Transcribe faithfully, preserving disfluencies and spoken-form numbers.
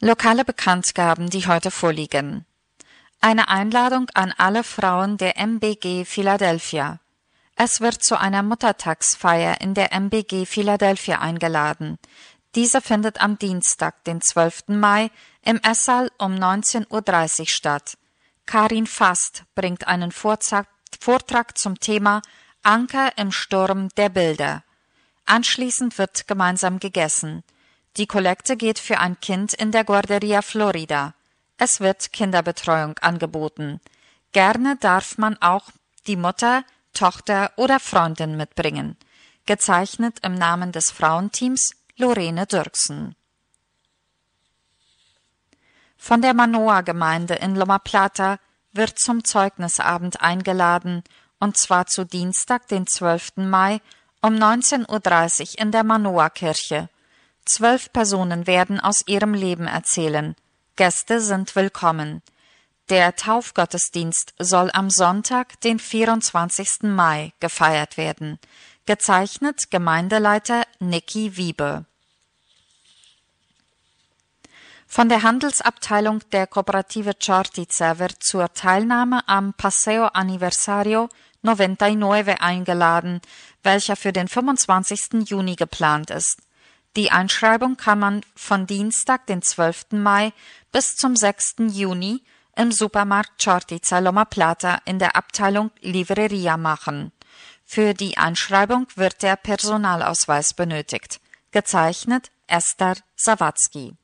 Lokale Bekanntgaben, die heute vorliegen. Eine Einladung an alle Frauen der M B G Philadelphia. Es wird zu einer Muttertagsfeier in der M B G Philadelphia eingeladen. Diese findet am Dienstag, den zwölften Mai, im Esssaal um neunzehn Uhr dreißig statt. Karin Fast bringt einen Vortrag, Vortrag zum Thema Anker im Sturm der Bilder. Anschließend wird gemeinsam gegessen. Die Kollekte geht für ein Kind in der Guarderia Florida. Es wird Kinderbetreuung angeboten. Gerne darf man auch die Mutter, Tochter oder Freundin mitbringen. Gezeichnet im Namen des Frauenteams Lorene Dürksen. Von der Manoa-Gemeinde in Loma Plata wird zum Zeugnisabend eingeladen, und zwar zu Dienstag, den zwölften Mai, um neunzehn Uhr dreißig in der Manoa-Kirche. Zwölf Personen werden aus ihrem Leben erzählen. Gäste sind willkommen. Der Taufgottesdienst soll am Sonntag, den vierundzwanzigsten Mai, gefeiert werden. Gezeichnet Gemeindeleiter Niki Wiebe. Von der Handelsabteilung der Kooperative Chortica wird zur Teilnahme am Paseo Aniversario neunundneunzig eingeladen, welcher für den fünfundzwanzigsten Juni geplant ist. Die Einschreibung kann man von Dienstag, den zwölften Mai, bis zum sechsten Juni im Supermarkt Chortica Loma Plata in der Abteilung Livreria machen. Für die Einschreibung wird der Personalausweis benötigt. Gezeichnet Esther Sawatzki.